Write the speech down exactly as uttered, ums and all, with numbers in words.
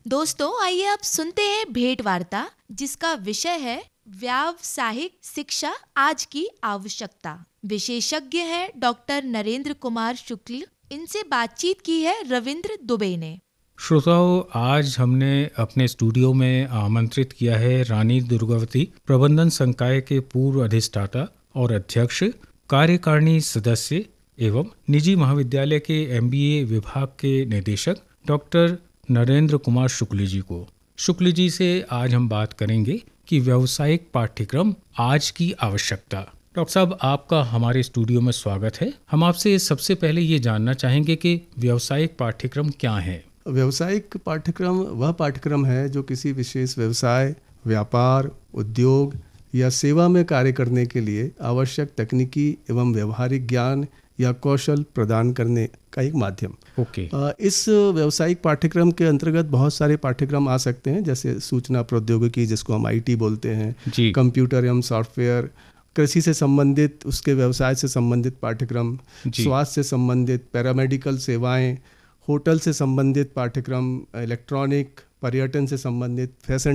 दोस्तों, आइए अब सुनते हैं भेंट वार्ता, जिसका विषय है व्यावसायिक शिक्षा आज की आवश्यकता। विशेषज्ञ हैं डॉक्टर नरेंद्र कुमार शुक्ल। इनसे बातचीत की है रविंद्र दुबे ने। श्रोताओं, आज हमने अपने स्टूडियो में आमंत्रित किया है रानी दुर्गावती, प्रबंधन संकाय के पूर्व अधिष्ठाता और अध्यक्ष, कार्यकारिणी सदस्य एवं निजी महाविद्यालय के एमबीए विभाग के निदेशक डॉक्टर नरेंद्र कुमार शुक्ल जी को। शुक्ल जी से आज हम बात करेंगे कि व्यावसायिक पाठ्यक्रम आज की आवश्यकता। डॉक्टर साहब, आपका हमारे स्टूडियो में स्वागत है। हम आपसे सबसे पहले ये जानना चाहेंगे कि व्यावसायिक पाठ्यक्रम क्या है। व्यावसायिक पाठ्यक्रम वह पाठ्यक्रम है जो किसी विशेष व्यवसाय, व्यापार, उद्योग या सेवा में कार्य करने के लिए आवश्यक तकनीकी एवं व्यवहारिक ज्ञान या कौशल प्रदान करने का एक माध्यम। ओके। इस व्यावसायिक पाठ्यक्रम के अंतर्गत बहुत सारे पाठ्यक्रम आ सकते हैं, जैसे सूचना प्रौद्योगिकी, जिसको हम आईटी बोलते हैं, कंप्यूटर एवं सॉफ्टवेयर, कृषि से संबंधित, उसके व्यवसाय से संबंधित पाठ्यक्रम, स्वास्थ्य से संबंधित, पैरामेडिकल सेवाएं, होटल से संबंधित पाठ्यक्रम, इलेक्ट्रॉनिक, पर्यटन से संबंधित, फैशन